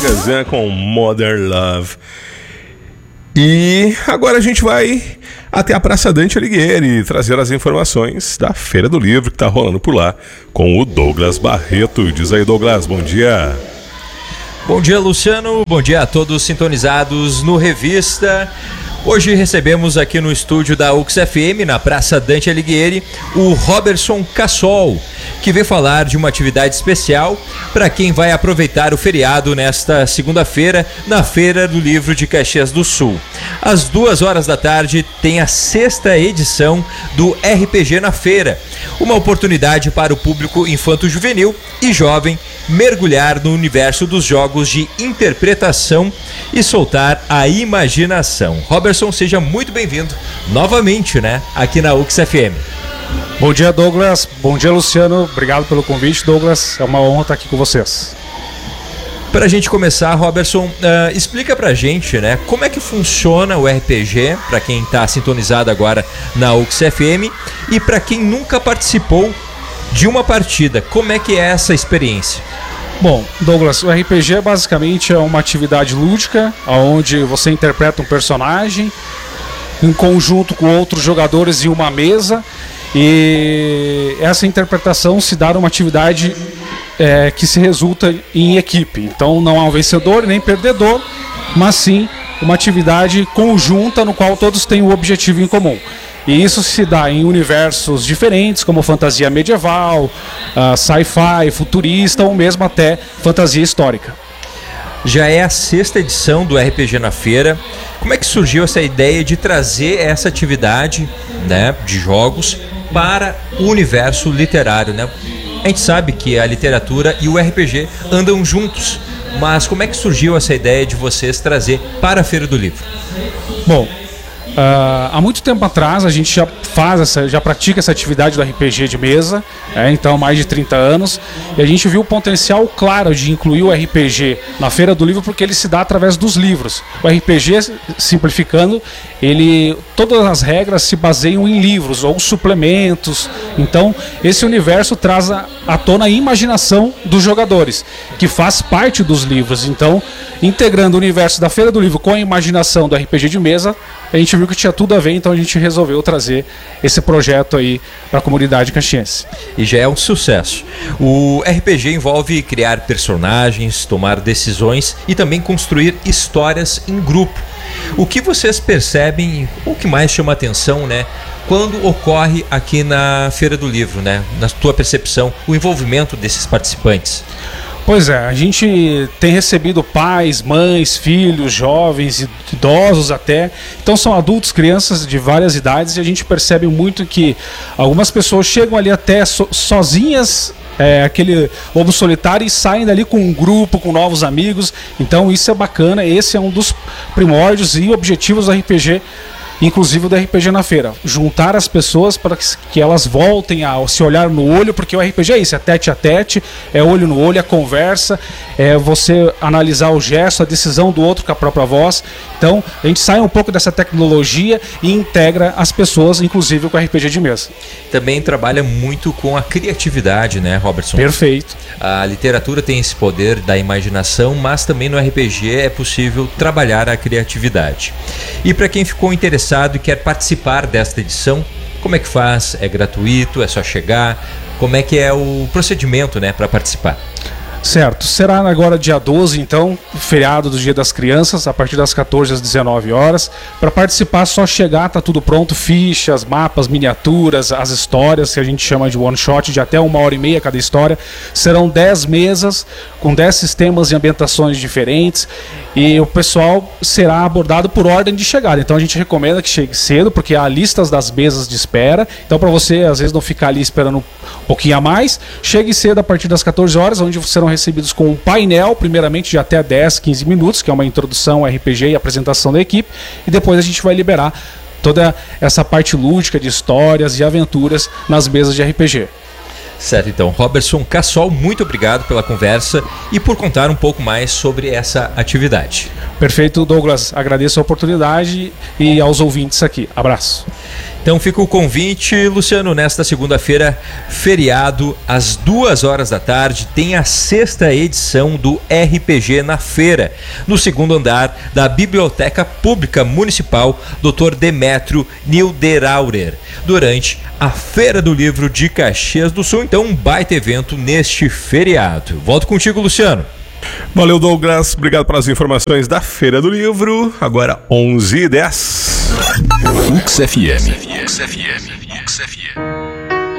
Zagazan com Modern Love. E agora a gente vai até a Praça Dante Alighieri trazer as informações da Feira do Livro que está rolando por lá com o Douglas Barreto. Diz aí, Douglas, bom dia. Bom dia, Luciano. Bom dia a todos sintonizados no Revista. Hoje recebemos aqui no estúdio da UXFM, na Praça Dante Alighieri, o Roberson Cassol, que veio falar de uma atividade especial para quem vai aproveitar o feriado nesta segunda-feira na Feira do Livro de Caxias do Sul. Às 2h da tarde tem a 6ª edição do RPG na Feira, uma oportunidade para o público infanto-juvenil e jovem mergulhar no universo dos jogos de interpretação e soltar a imaginação. Roberson, seja muito bem-vindo novamente, aqui na UXFM. Bom dia, Douglas. Bom dia, Luciano. Obrigado pelo convite, Douglas. É uma honra estar aqui com vocês. Para a gente começar, Roberson, explica pra gente, como é que funciona o RPG, para quem está sintonizado agora na UXFM, e para quem nunca participou de uma partida, como é que é essa experiência? Bom, Douglas, o RPG basicamente é uma atividade lúdica, onde você interpreta um personagem em conjunto com outros jogadores em uma mesa, e essa interpretação se dá numa atividade que se resulta em equipe. Então não há um vencedor nem perdedor, mas sim uma atividade conjunta no qual todos têm um objetivo em comum. E isso se dá em universos diferentes, como fantasia medieval, sci-fi, futurista ou mesmo até fantasia histórica. Já é a 6ª edição do RPG na Feira. Como é que surgiu essa ideia de trazer essa atividade de jogos para o universo literário? A gente sabe que a literatura e o RPG andam juntos, mas como é que surgiu essa ideia de vocês trazer para a Feira do Livro? Bom, há muito tempo atrás a gente já pratica essa atividade do RPG de mesa, então há mais de 30 anos, e a gente viu o potencial claro de incluir o RPG na Feira do Livro porque ele se dá através dos livros. O RPG, simplificando, todas as regras se baseiam em livros ou suplementos, então esse universo traz à tona a imaginação dos jogadores, que faz parte dos livros. Então, integrando o universo da Feira do Livro com a imaginação do RPG de mesa, a gente viu que tinha tudo a ver, então a gente resolveu trazer esse projeto aí para a comunidade caxiense. E já é um sucesso. O RPG envolve criar personagens, tomar decisões e também construir histórias em grupo. O que vocês percebem, o que mais chama atenção, quando ocorre aqui na Feira do Livro, na tua percepção, o envolvimento desses participantes? Pois é, a gente tem recebido pais, mães, filhos, jovens, idosos até. Então são adultos, crianças de várias idades, e a gente percebe muito que algumas pessoas chegam ali até sozinhas, aquele lobo solitário, e saem dali com um grupo, com novos amigos. Então isso é bacana, esse é um dos primórdios e objetivos do RPG, inclusive do RPG na Feira, juntar as pessoas para que elas voltem a se olhar no olho, porque o RPG é isso, é tete a tete, é olho no olho, é conversa, é você analisar o gesto, a decisão do outro com a própria voz. Então a gente sai um pouco dessa tecnologia e integra as pessoas, inclusive com o RPG de mesa. Também trabalha muito com a criatividade, Roberson? Perfeito. A literatura tem esse poder da imaginação, mas também no RPG é possível trabalhar a criatividade. E para quem ficou interessado e quer participar desta edição, como é que faz? É gratuito? É só chegar? Como é que é o procedimento para participar? Certo, será agora dia 12, então, feriado do Dia das Crianças, a partir das 14 às 19 horas. Para participar é só chegar, tá tudo pronto, fichas, mapas, miniaturas, as histórias, que a gente chama de one shot, de até 1h30 cada história. Serão 10 mesas, com 10 sistemas e ambientações diferentes, e o pessoal será abordado por ordem de chegada. Então a gente recomenda que chegue cedo, porque há listas das mesas de espera. Então, para você, às vezes, não ficar ali esperando um pouquinho a mais, chegue cedo a partir das 14 horas, onde serão recebidos com um painel, primeiramente de até 10, 15 minutos, que é uma introdução ao RPG e apresentação da equipe, e depois a gente vai liberar toda essa parte lúdica de histórias e aventuras nas mesas de RPG. Certo, então, Roberson Cassol, muito obrigado pela conversa e por contar um pouco mais sobre essa atividade. Perfeito, Douglas. Agradeço a oportunidade e aos ouvintes aqui. Abraço. Então fica o convite, Luciano, nesta segunda-feira, feriado, às 2h da tarde, tem a 6ª edição do RPG na Feira, no segundo andar da Biblioteca Pública Municipal Dr. Demétrio Niederauer, durante a Feira do Livro de Caxias do Sul. Então, um baita evento neste feriado. Volto contigo, Luciano. Valeu, Douglas. Obrigado pelas informações da Feira do Livro. Agora 11h10. UX FM.